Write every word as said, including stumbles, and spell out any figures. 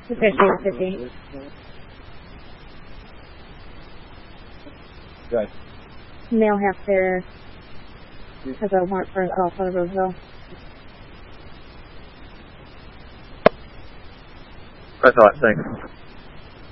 fifty fifty. Good. Male half there has a warrant for assault for Roseville. I thought, thanks.